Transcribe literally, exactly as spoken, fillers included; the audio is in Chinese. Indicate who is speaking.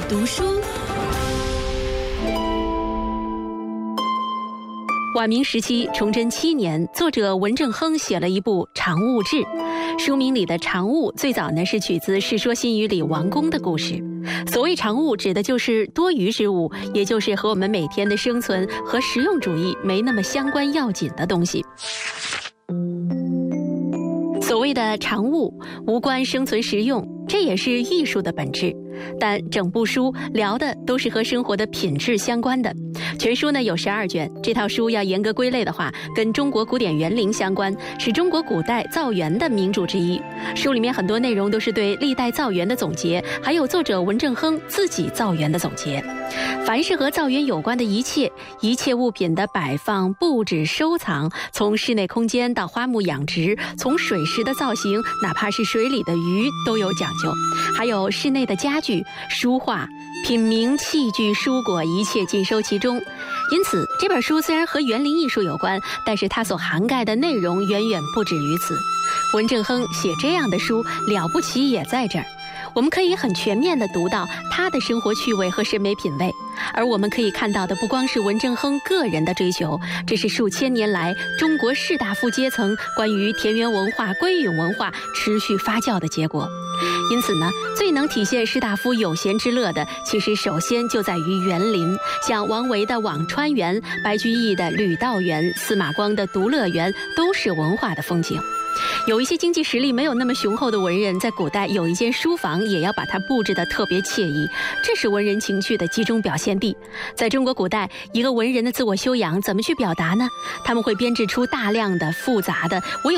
Speaker 1: 读书。晚明时期，崇祯七年，作者文正亨写了一部《常务志》，书名里的常务最早呢是取自《世说新语》里王公的故事。所谓常务，指的就是多余之物，也就是和我们每天的生存和实用主义没那么相关要紧的东西。所谓的常物，无关生存实用，这也是艺术的本质。但整部书聊的都是和生活的品质相关的。全书呢有十二卷，这套书要严格归类的话，跟中国古典园林相关，是中国古代造园的名著之一。书里面很多内容都是对历代造园的总结，还有作者文正亨自己造园的总结。凡是和造园有关的一切，一切物品的摆放、布置、收藏，从室内空间到花木养殖，从水石的造型，哪怕是水里的鱼都有讲究。还有室内的家具、书画、品茗、器具、蔬果，一切尽收其中。因此这本书虽然和园林艺术有关，但是它所涵盖的内容远远不止于此。文正亨写这样的书了不起也在这儿，我们可以很全面地读到他的生活趣味和审美品味。而我们可以看到的不光是文正亨个人的追求，这是数千年来中国士大夫阶层关于田园文化、归隐文化持续发酵的结果。因此呢，最能体现士大夫有闲之乐的，其实首先就在于园林。像王维的辋川园、白居易的吕道园、司马光的独乐园，都是文化的风景。有一些经济实力没有那么雄厚的文人，在古代有一间书房也要把它布置得特别惬意，这是文人情趣的集中表现地。在中国古代，一个文人的自我修养怎么去表达呢？他们会编制出大量的复杂的，我有